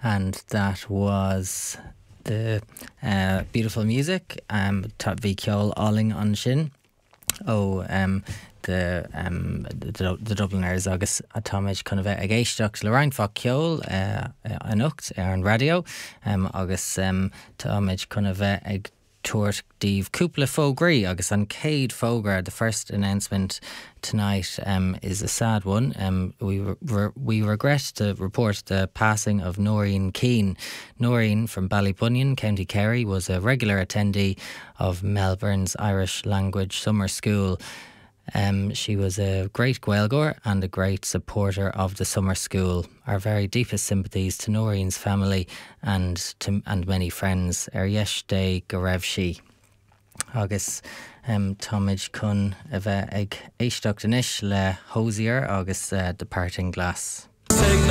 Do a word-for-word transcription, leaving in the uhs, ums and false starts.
and that was the uh, beautiful music. Um, tá bhí ceol áling an sin ó um, the um, the, the Dubliners agus a táid chun bheith ag éisteach le reinfá ceol uh, an ucht ar an radio um, agus um, táid chun bheith ag tuairt díobh cúpla fógraí agus an céad fógra. The first announcement tonight um, is a sad one. Um, we re- we regret to report the passing of Noreen Keane. Noreen from Ballybunion, County Kerry, was a regular attendee of Melbourne's Irish Language Summer School. Um, she was a great Gaeilgeoir and a great supporter of the summer school. Our very deepest sympathies to Noreen's family and to and many friends. Ar dheis dé go raibh sí. Agus um, táid chun a bheith ag éisteacht inis le Hozier agus uh, The Parting Glass.